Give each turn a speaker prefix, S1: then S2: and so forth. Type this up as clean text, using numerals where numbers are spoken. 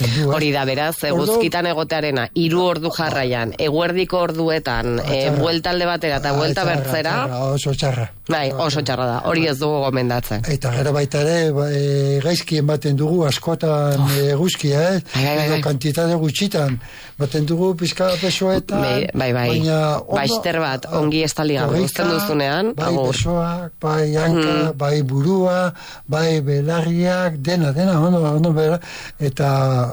S1: ematen du.
S2: Hori da, beraz, eguzkitan egotearena, 3 ordu jarraian, eguerdiko orduetan, bueltalde batera eta buelta bertzera.
S1: Oso txarra.
S2: Bai, oso txarra da, hori ez dugu gomendatzen.
S1: Eta gero baita ere, gaizki ematen dugu askotan eguzkia, edo kantitate gutxitan. Baten dugu pizka besoetan.
S2: Baina baister bat, ongi estali gabe, uzten duzunean.
S1: Bai besoak, bai hanka, bai burua, bai belarriak, dena, ondo, eta